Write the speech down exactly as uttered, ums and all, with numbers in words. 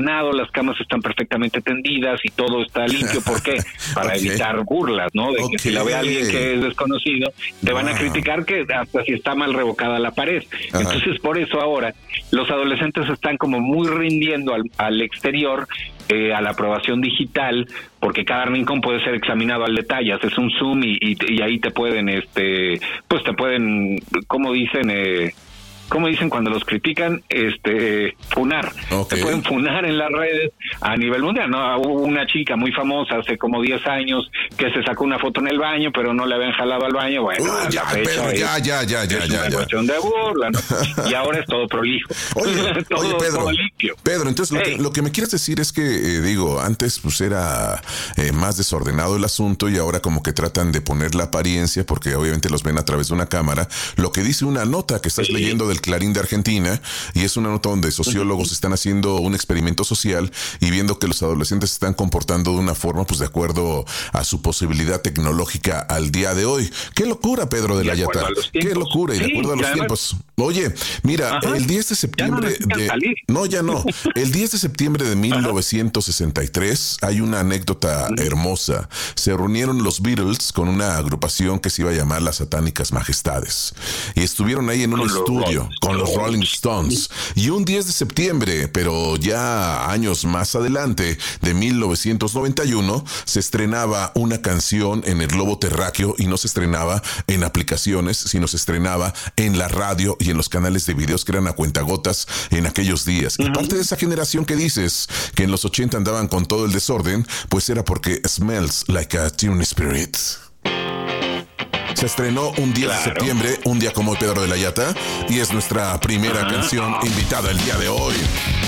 las camas están perfectamente tendidas y todo está limpio. ¿Por qué? Para okay. evitar burlas, ¿no? De okay. que si la ve alguien que es desconocido, te wow. van a criticar que hasta si está mal revocada la pared. Ajá. Entonces, por eso ahora los adolescentes están como muy rindiendo al, al exterior, eh, a la aprobación digital, porque cada rincón puede ser examinado al detalle. Haces un zoom y, y, y ahí te pueden, este, pues te pueden, como dicen, eh, ¿cómo dicen cuando los critican? Este, funar. Okay. Se pueden funar en las redes a nivel mundial, ¿no? Hubo una chica muy famosa hace como diez años que se sacó una foto en el baño, pero no le habían jalado al baño. Bueno, uh, ya, Pedro, ya, ya, ya, ya, es ya, una ya. cuestión de burla, ¿no? Y ahora es todo prolijo. Oye, todo, oye Pedro, todo limpio. Pedro, entonces hey. lo, que, lo que me quieres decir es que, eh, digo, antes pues era eh, más desordenado el asunto y ahora como que tratan de poner la apariencia porque obviamente los ven a través de una cámara. Lo que dice una nota que estás sí. leyendo del Clarín de Argentina, y es una nota donde sociólogos están haciendo un experimento social y viendo que los adolescentes se están comportando de una forma pues de acuerdo a su posibilidad tecnológica al día de hoy. ¡Qué locura, Pedro de, de la Yata! ¡Qué locura! Y sí, de acuerdo a los tiempos. Oye, mira, ajá, el diez de septiembre ya no, de... No, ya no. El diez de septiembre de mil novecientos sesenta y tres hay una anécdota uh-huh. hermosa. Se reunieron los Beatles con una agrupación que se iba a llamar las Satánicas Majestades. Y estuvieron ahí en un con estudio los con los Rolling Stones. Y un diez de septiembre, pero ya años más adelante, de mil novecientos noventa y uno, se estrenaba una canción en el globo terráqueo y no se estrenaba en aplicaciones, sino se estrenaba en la radio y en los canales de videos que eran a cuentagotas en aquellos días. Uh-huh. Y parte de esa generación que dices que en los ochenta andaban con todo el desorden, pues era porque Smells Like a Teen Spirit se estrenó un diez claro. de septiembre, un día como hoy, Pedro de la Yata, y es nuestra primera uh-huh. canción invitada el día de hoy.